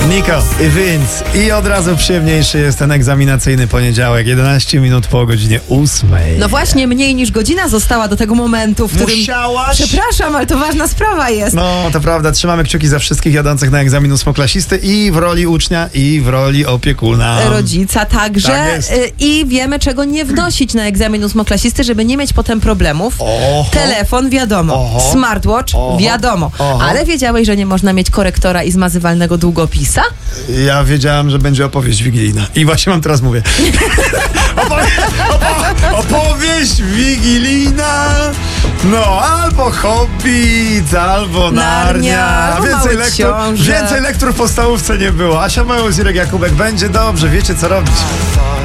Niko i Vince. I od razu przyjemniejszy jest ten egzaminacyjny poniedziałek. 11 minut po godzinie 8. No właśnie, mniej niż godzina została do tego momentu, w którym... Musiałaś? Przepraszam, ale to ważna sprawa jest. No, to prawda. Trzymamy kciuki za wszystkich jadących na egzamin ósmoklasisty i w roli ucznia, i w roli opiekuna. Rodzica także. Tak jest. I wiemy, czego nie wnosić na egzamin ósmoklasisty, żeby nie mieć potem problemów. Oho. Telefon, wiadomo. Oho. Smartwatch, Oho. wiadomo. Oho. Ale wiedziałeś, że nie można mieć korektora i zmazywalnego długopisa? Ja wiedziałem, że będzie opowieść wigilijna. I właśnie mam teraz mówię. Opowieść wigilijna. No, albo Hobbit, albo Narnia. albo Mały Książę. Więcej lektur w podstawówce nie było. Asia Małysirek, Jakubek, będzie dobrze. Wiecie, co robić.